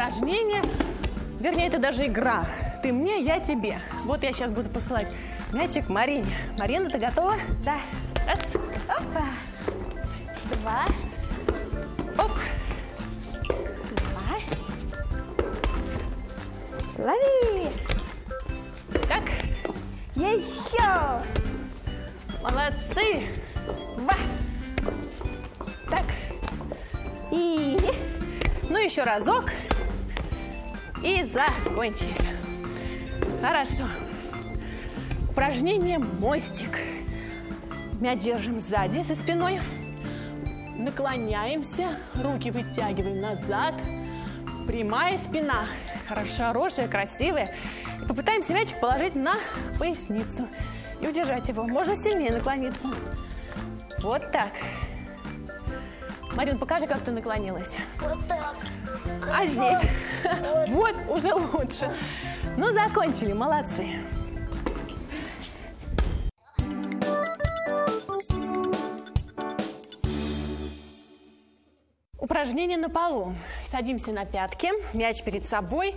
упражнение, вернее, это даже игра. Ты мне, я тебе. Вот я сейчас буду посылать мячик Марине. Марина, ты готова? Да. Раз. Опа. 2. Оп. 2. Лови. Так. Еще. Молодцы. 2. Так. И. Ну, еще разок. И закончили. Хорошо. Упражнение мостик. Мяч держим сзади, за спиной. Наклоняемся. Руки вытягиваем назад. Прямая спина. Хорошая, красивая. И попытаемся мячик положить на поясницу. И удержать его. Можно сильнее наклониться. Вот так. Марин, покажи, как ты наклонилась. Вот так. А здесь? Вот, уже лучше. Ну, закончили, молодцы. Упражнение на полу. Садимся на пятки, мяч перед собой.